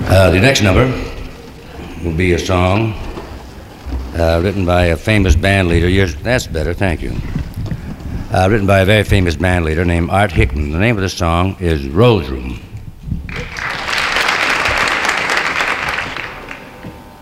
The next number will be a song written by a famous band leader. That's better, thank you. Written by a very famous band leader named Art Hickman. The name of the song is Rose Room.